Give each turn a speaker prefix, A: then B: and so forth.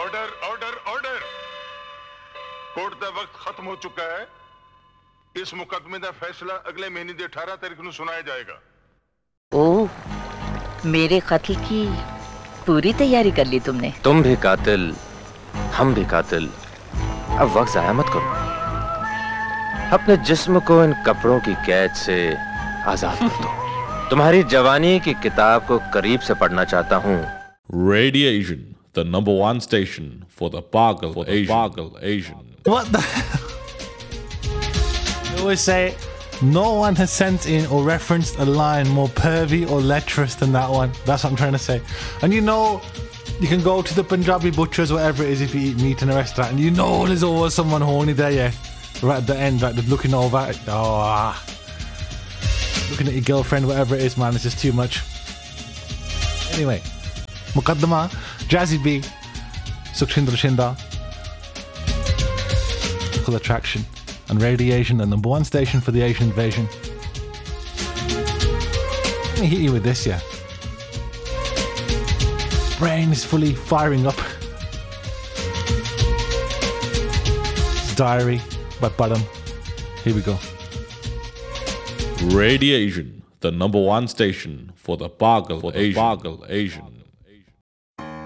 A: Order order order court का वक्त खत्म हो चुका है इस मुकदमे का फैसला अगले महीने की 18 तारीख को सुनाया जाएगा
B: ओह मेरे कत्ल की पूरी तैयारी कर ली तुमने
C: तुम भी कातिल हम भी कातिल अब वक्त जाया मत करो अपने जिस्म को इन कपड़ों की कैद से आजाद कर दो तुम्हारी जवानी की किताब को करीब से पढ़ना चाहता हूँ
D: Radiation, the #1 station for the Pagal Asian.
E: What the? They always say no one has sent in or referenced a line more pervy or lecherous than that one. That's what I'm trying to say. And you know, you can go to the Punjabi butchers, whatever it is, if you eat meat in a restaurant, and you know there's always someone horny there, yeah. Right at the end, like they're looking over. Looking at your girlfriend, whatever it is, man, it's just too much. Anyway, Muqaddama, Jazzy B, Sukhshindra Shinda, Full Attraction, and Radiation, the #1 station for the Asian invasion. Let me hit you with this, yeah. Brain is fully firing up. It's Diary by Badam. Here we go.
D: Radiation, the #1 station for the Pagal Asian.